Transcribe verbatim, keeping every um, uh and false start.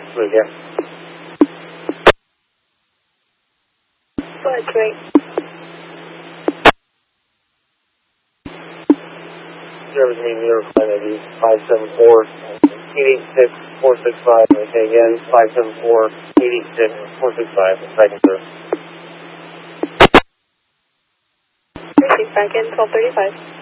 Smooth, yeah. Go ahead, Trey. Service meeting New York Flight I D five seven four, eight eight six, four six five. Okay, again, five seven four, eight eight six, four six five. Second service. Received back in twelve thirty-five.